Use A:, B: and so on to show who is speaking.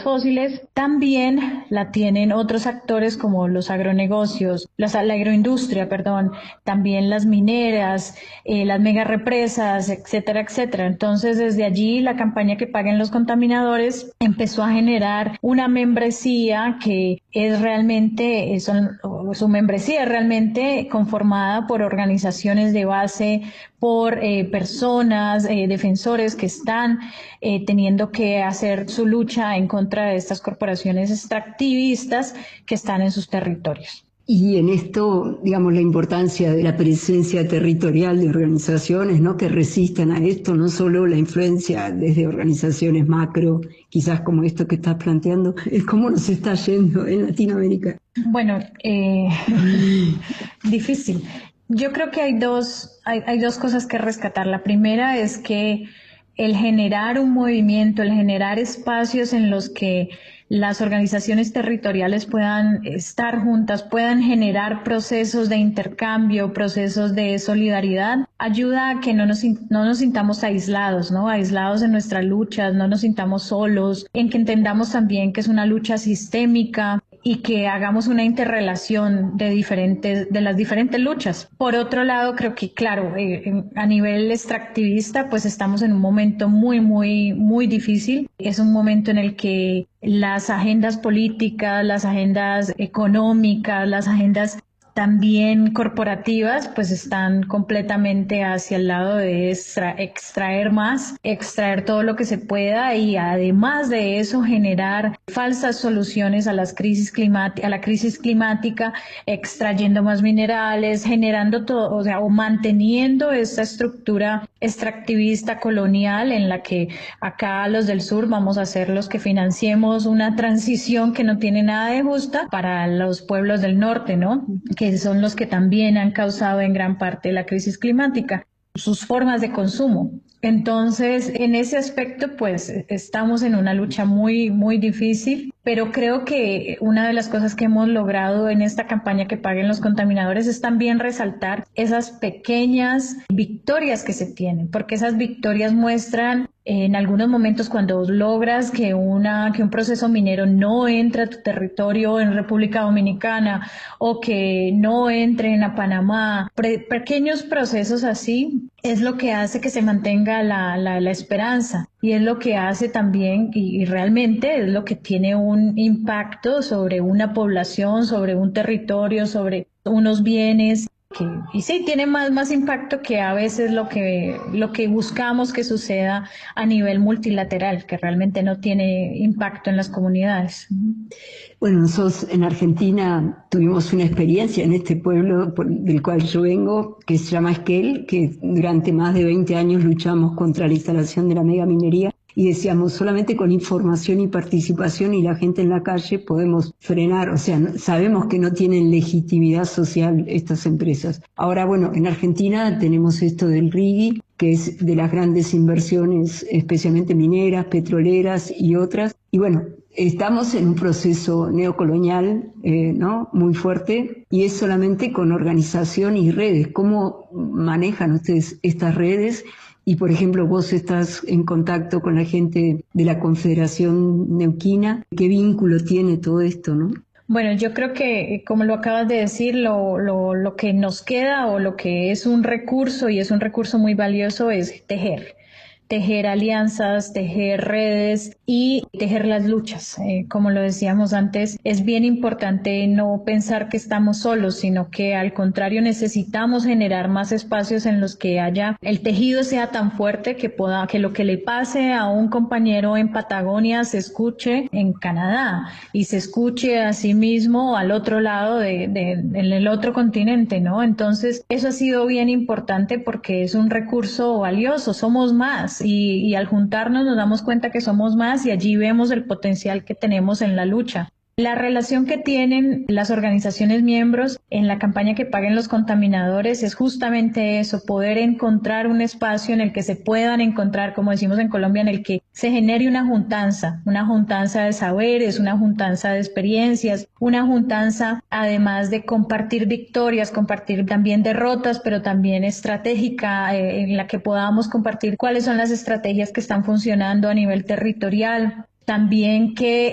A: fósiles, también la tienen otros actores como los agronegocios, la agroindustria, también las mineras, las megarepresas, etcétera, etcétera. Entonces, desde allí, la campaña Que Paguen los Contaminadores empezó a generar una membresía que es realmente, su membresía es realmente conformada por organizaciones de base, por personas, defensores que están teniendo que hacer su lucha en contra de estas corporaciones extractivistas que están en sus territorios.
B: Y en esto, digamos, la importancia de la presencia territorial de organizaciones, ¿no?, que resistan a esto, no solo la influencia desde organizaciones macro, quizás como esto que estás planteando, ¿cómo nos está yendo en Latinoamérica?
A: Bueno, difícil. Yo creo que hay dos cosas que rescatar. La primera es que el generar un movimiento, el generar espacios en los que las organizaciones territoriales puedan estar juntas, puedan generar procesos de intercambio, procesos de solidaridad, ayuda a que no nos sintamos aislados, ¿no? Aislados en nuestras luchas, no nos sintamos solos, en que entendamos también que es una lucha sistémica y que hagamos una interrelación de las diferentes luchas. Por otro lado, creo que, claro, a nivel extractivista, pues estamos en un momento muy, muy, muy difícil. Es un momento en el que las agendas políticas, las agendas económicas, las agendas también corporativas, pues están completamente hacia el lado de extraer más, extraer todo lo que se pueda y además de eso generar falsas soluciones a la crisis climática, extrayendo más minerales, generando todo, o manteniendo esta estructura extractivista colonial en la que acá los del sur vamos a ser los que financiemos una transición que no tiene nada de justa para los pueblos del norte, ¿no?, que son los que también han causado en gran parte la crisis climática, sus formas de consumo. Entonces, en ese aspecto, pues estamos en una lucha muy, muy difícil, pero creo que una de las cosas que hemos logrado en esta campaña Que Paguen los Contaminadores es también resaltar esas pequeñas victorias que se tienen, porque esas victorias muestran en algunos momentos cuando logras que un proceso minero no entre a tu territorio en República Dominicana o que no entren a Panamá, pequeños procesos así es lo que hace que se mantenga la esperanza y es lo que hace también y realmente es lo que tiene un impacto sobre una población, sobre un territorio, sobre unos bienes. Y sí, tiene más impacto que a veces lo que buscamos que suceda a nivel multilateral, que realmente no tiene impacto en las comunidades.
B: Bueno, nosotros en Argentina tuvimos una experiencia en este pueblo del cual yo vengo, que se llama Esquel, que durante más de 20 años luchamos contra la instalación de la megaminería. Y decíamos, solamente con información y participación y la gente en la calle podemos frenar, o sea, sabemos que no tienen legitimidad social estas empresas. Ahora, bueno, en Argentina tenemos esto del RIGI, que es de las grandes inversiones, especialmente mineras, petroleras y otras. Y bueno, estamos en un proceso neocolonial, ¿no?, muy fuerte, y es solamente con organización y redes. ¿Cómo manejan ustedes estas redes? Y, por ejemplo, vos estás en contacto con la gente de la Confederación Neuquina. ¿Qué vínculo tiene todo esto, no?
A: Bueno, yo creo que, como lo acabas de decir, lo que nos queda o lo que es un recurso, y es un recurso muy valioso, es tejer alianzas, tejer redes y tejer las luchas. Como lo decíamos antes, es bien importante no pensar que estamos solos, sino que al contrario necesitamos generar más espacios en los que el tejido sea tan fuerte que lo que le pase a un compañero en Patagonia se escuche en Canadá y se escuche a sí mismo al otro lado en el otro continente, ¿no? Entonces, eso ha sido bien importante porque es un recurso valioso, somos más. Y al juntarnos nos damos cuenta que somos más y allí vemos el potencial que tenemos en la lucha. La relación que tienen las organizaciones miembros en la campaña Que Paguen los Contaminadores es justamente eso, poder encontrar un espacio en el que se puedan encontrar, como decimos en Colombia, en el que se genere una juntanza de saberes, una juntanza de experiencias, una juntanza además de compartir victorias, compartir también derrotas, pero también estratégica, en la que podamos compartir cuáles son las estrategias que están funcionando a nivel territorial. También que